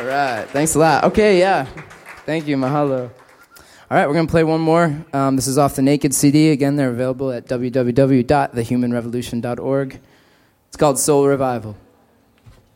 All right. Thanks a lot. Okay, yeah. Thank you. Mahalo. All right, we're going to play one more. This is off the Naked CD. Again, they're available at www.thehumanrevolution.org. It's called Soul Revival.